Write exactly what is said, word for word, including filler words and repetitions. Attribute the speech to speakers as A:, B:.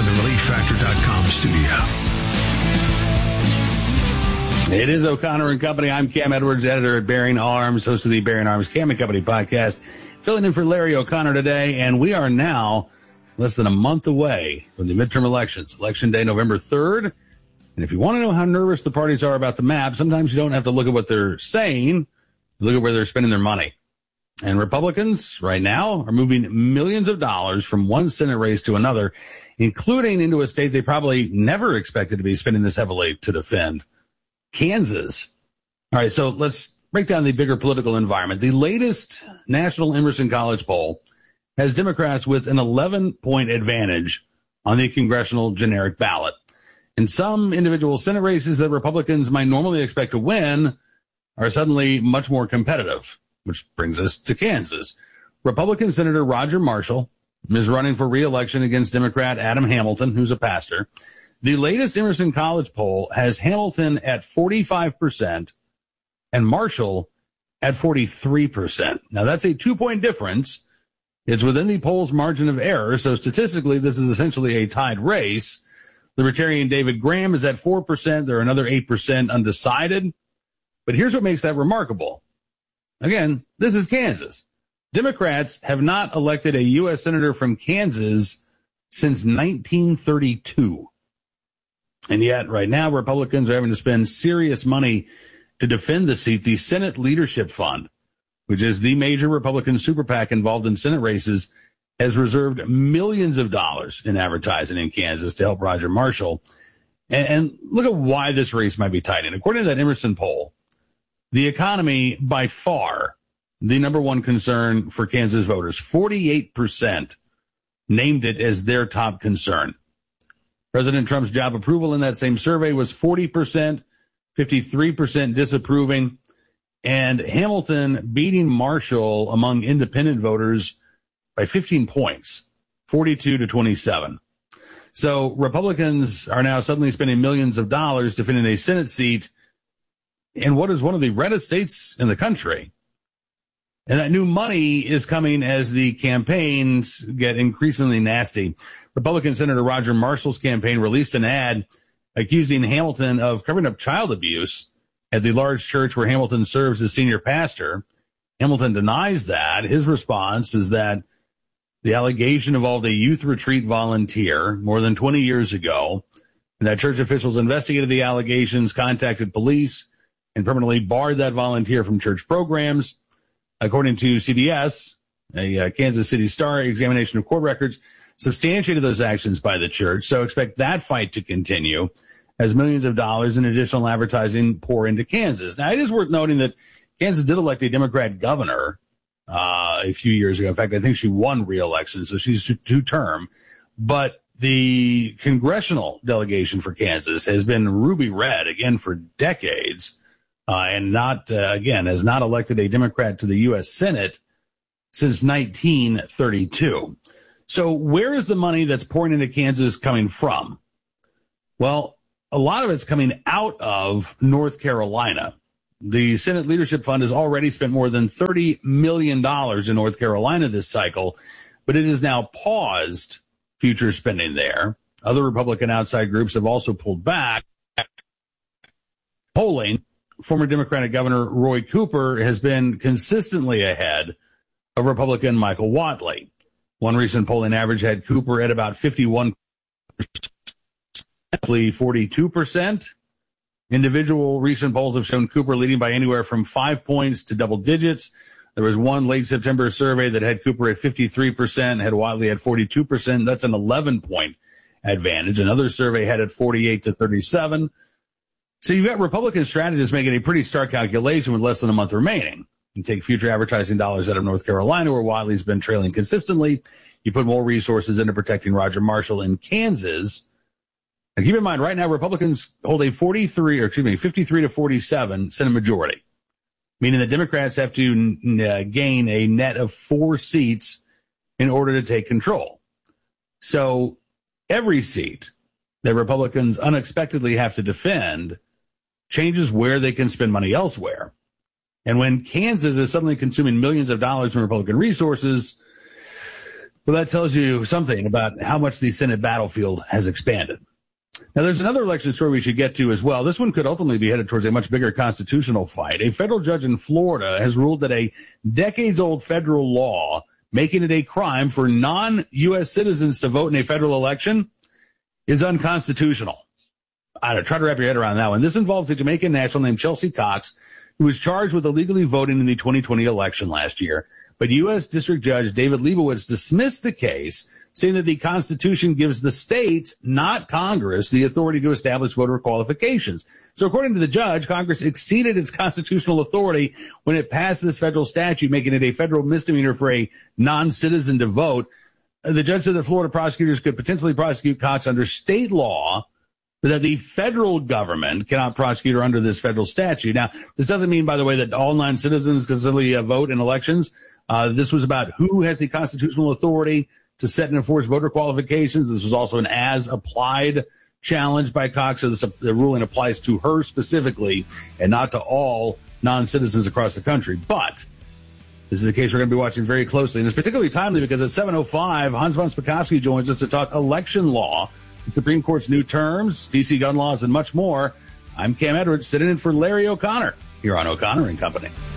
A: from the relief factor dot com studio.
B: It is O'Connor and Company. I'm Cam Edwards, editor at Bearing Arms, host of the Bearing Arms Cam and Company podcast, filling in for Larry O'Connor today. And we are now less than a month away from the midterm elections. Election day, November third. And if you want to know how nervous the parties are about the map, sometimes you don't have to look at what they're saying. Look at where they're spending their money. And Republicans right now are moving millions of dollars from one Senate race to another, including into a state they probably never expected to be spending this heavily to defend, Kansas. All right, so let's break down the bigger political environment. The latest National Emerson College poll has Democrats with an eleven-point advantage on the congressional generic ballot. And some individual Senate races that Republicans might normally expect to win are suddenly much more competitive. Which brings us to Kansas. Republican Senator Roger Marshall is running for re-election against Democrat Adam Hamilton, who's a pastor. The latest Emerson College poll has Hamilton at forty-five percent and Marshall at forty-three percent. Now, that's a two-point difference. It's within the poll's margin of error, so statistically, this is essentially a tied race. Libertarian David Graham is at four percent. There are another eight percent undecided. But here's what makes that remarkable. Again, this is Kansas. Democrats have not elected a U S senator from Kansas since nineteen thirty-two. And yet, right now, Republicans are having to spend serious money to defend the seat. The Senate Leadership Fund, which is the major Republican super PAC involved in Senate races, has reserved millions of dollars in advertising in Kansas to help Roger Marshall. And, and look at why this race might be tight. And according to that Emerson poll, the economy, by far, the number one concern for Kansas voters. forty-eight percent named it as their top concern. President Trump's job approval in that same survey was forty percent, fifty-three percent disapproving, and Hamilton beating Marshall among independent voters by fifteen points, forty-two to twenty-seven. So Republicans are now suddenly spending millions of dollars defending a Senate seat in what is one of the reddest states in the country. And that new money is coming as the campaigns get increasingly nasty. Republican Senator Roger Marshall's campaign released an ad accusing Hamilton of covering up child abuse at the large church where Hamilton serves as senior pastor. Hamilton denies that. His response is that the allegation involved a youth retreat volunteer more than twenty years ago, and that church officials investigated the allegations, contacted police, and permanently barred that volunteer from church programs. According to C B S, a uh, Kansas City Star examination of court records substantiated those actions by the church. So expect that fight to continue as millions of dollars in additional advertising pour into Kansas. Now, it is worth noting that Kansas did elect a Democrat governor uh, a few years ago. In fact, I think she won re-election, so she's two-term. But the congressional delegation for Kansas has been ruby red, again, for decades. Uh, and not, uh, again, has not elected a Democrat to the U S Senate since nineteen thirty-two. So where is the money that's pouring into Kansas coming from? Well, a lot of it's coming out of North Carolina. The Senate Leadership Fund has already spent more than thirty million dollars in North Carolina this cycle, but it has now paused future spending there. Other Republican outside groups have also pulled back. Polling, former Democratic Governor Roy Cooper has been consistently ahead of Republican Michael Whatley. One recent polling average had Cooper at about fifty-one percent, forty-two percent. Individual recent polls have shown Cooper leading by anywhere from five points to double digits. There was one late September survey that had Cooper at fifty-three percent, had Whatley at forty-two percent. That's an eleven-point advantage. Another survey had it forty-eight to thirty-seven. So you've got Republican strategists making a pretty stark calculation with less than a month remaining. You take future advertising dollars out of North Carolina, where Whatley's been trailing consistently. You put more resources into protecting Roger Marshall in Kansas. And keep in mind, right now, Republicans hold a forty-three, or excuse me, fifty-three to forty-seven Senate majority, meaning that Democrats have to uh, gain a net of four seats in order to take control. So every seat that Republicans unexpectedly have to defend changes where they can spend money elsewhere. And when Kansas is suddenly consuming millions of dollars from Republican resources, Well, that tells you something about how much the Senate battlefield has expanded. Now, there's another election story we should get to as well. This one could ultimately be headed towards a much bigger constitutional fight. A federal judge in Florida has ruled that a decades-old federal law making it a crime for non-U S citizens to vote in a federal election is unconstitutional. I don't try to wrap your head around that one. This involves a Jamaican national named Chelsea Cox, who was charged with illegally voting in the twenty twenty election last year. But U S District Judge David Leibowitz dismissed the case, saying that the Constitution gives the states, not Congress, the authority to establish voter qualifications. So according to the judge, Congress exceeded its constitutional authority when it passed this federal statute, making it a federal misdemeanor for a non-citizen to vote. The judge said that Florida prosecutors could potentially prosecute Cox under state law, but that the federal government cannot prosecute her under this federal statute. Now, this doesn't mean, by the way, that all non-citizens can simply uh, vote in elections. Uh, this was about who has the constitutional authority to set and enforce voter qualifications. This was also an as-applied challenge by Cox, so this, uh, the ruling applies to her specifically and not to all non-citizens across the country. But this is a case we're going to be watching very closely, and it's particularly timely because at seven oh five, Hans von Spakovsky joins us to talk election law, the Supreme Court's new terms, D C gun laws, and much more. I'm Cam Edwards, sitting in for Larry O'Connor here on O'Connor and Company.